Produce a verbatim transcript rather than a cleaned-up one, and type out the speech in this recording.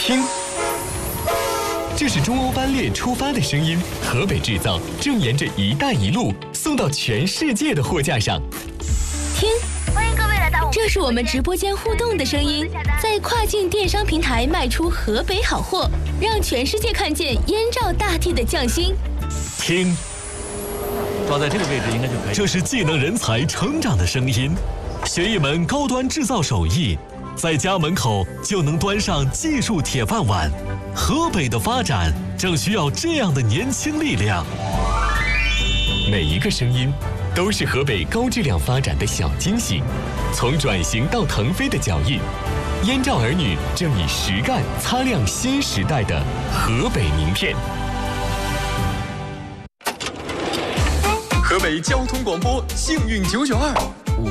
听，这是中欧班列出发的声音。河北制造正沿着“一带一路”送到全世界的货架上。 听， 欢迎各位来到我们， 这是我们直播间互动的声音，在跨境电商平台卖出河北好货，让全世界看见燕赵大地的匠心。 听， 抓在这个位置应该就可以。 这是技能人才成长的声音，学一门高端制造手艺，在家门口就能端上技术铁饭碗。河北的发展正需要这样的年轻力量。 每一个声音都是河北高质量发展的小惊喜，从转型到腾飞的脚印，燕赵儿女正以实干擦亮新时代的河北名片。河北交通广播幸运九九二